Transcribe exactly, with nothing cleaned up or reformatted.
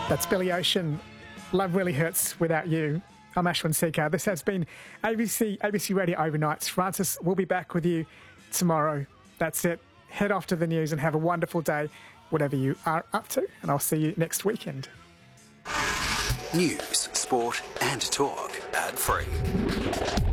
That's Billy Ocean. Love really hurts without you. I'm Ashwin Seekar. This has been A B C, A B C Radio Overnights. Francis will be back with you tomorrow. That's it. Head off to the news and have a wonderful day, whatever you are up to. And I'll see you next weekend. News, sport and talk. Ad free.